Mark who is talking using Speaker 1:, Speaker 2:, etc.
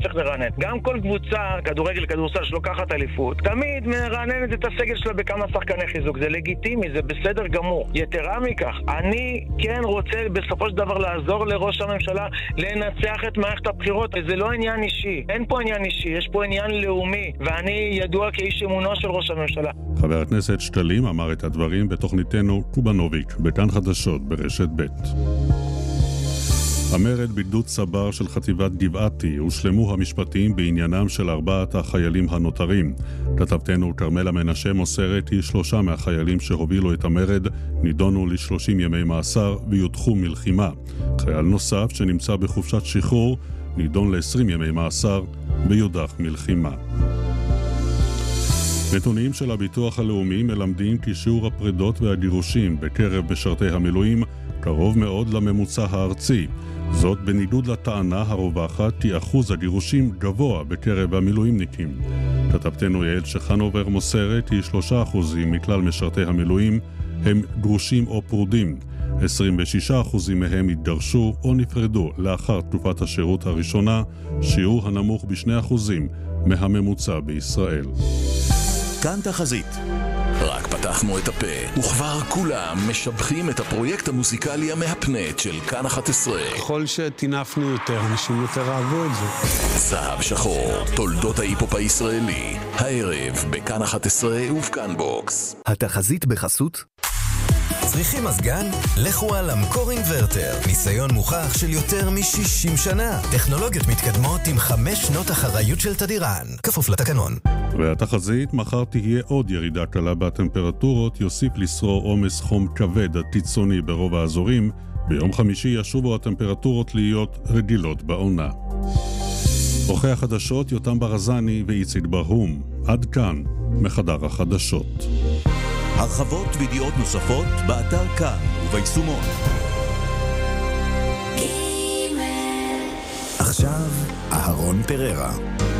Speaker 1: צריך לרענן. גם כל קבוצה, כדורגל, כדורסל שלוקחת אליפות, תמיד מרעננת את הסגל שלה בכמה שחקני חיזוק. זה לגיטימי, זה בסדר גמור. יתרה מכך, אני כן רוצה בסופו של דבר לעזור לראש הממשלה לנצח את מערכת הבחירות. זה לא עניין אישי. אין פה עניין אישי, יש פה עניין לאומי, ואני ידוע כאיש אמונו של ראש הממשלה.
Speaker 2: חבר הכנסת שתלים אמר את הדברים בתוכניתנו קובנוביץ' בכאן חדשות ברשת ב'. המרד בגדוד צבר של חטיבת גבעתי הושלמו המשפטים בעניינם של 4 החיילים הנותרים. כתבתנו כרמלה מנשה מוסרת כי 3 מהחיילים שהובילו את המרד נידונו ל30 ימי מאסר ויודחו מלחימה. חייל נוסף שנמצא בחופשת שחרור נידון ל20 ימי מאסר ויודח מלחימה. נתונים של הביטוח הלאומי מלמדים כי שיעור הפרידות והגירושים בקרב משרתי המילואים קרוב מאוד לממוצע הארצי. זאת בניגוד לטענה הרווחת כי אחוז הגירושים גבוה בקרב המילואימניקים. כתבתנו יעל שחנובר מוסרת כי 3% מכלל משרתי המילואים הם גרושים או פרודים. 26% מהם התגרשו או נפרדו לאחר תקופת השירות הראשונה, שיעור הנמוך ב2% מהממוצע בישראל.
Speaker 3: כאן תחזית. רק פתחנו את הפה, וכבר כולם משבחים את הפרויקט המוזיקלי המהפנט של כאן 11.
Speaker 4: ככל שתינפנו יותר, אנשים יותר אהבו את זה.
Speaker 3: זהב שחור, תולדות ההיפופ הישראלי, הערב בכאן 11 ובכאן בוקס.
Speaker 5: התחזית בחסות צריכים מזגן? לכו על אמקור אינברטר. ניסיון מוכח של יותר מ-60 שנה. טכנולוגיות מתקדמות עם 5 שנות אחריות של תדירן. כפוף לתקנון.
Speaker 2: והתחזית, מחר תהיה עוד ירידה קלה בטמפרטורות, יוסיף לשרור עומס חום כבד קיצוני ברוב האזורים. ביום חמישי ישובו הטמפרטורות להיות רגילות בעונה. עורכי החדשות יותם ברזני ואיציק ברהום. עד כאן מחדר החדשות.
Speaker 3: הרחבות וידיעות נוספות באתר כאן וביישומון.
Speaker 5: עכשיו אהרון פררה.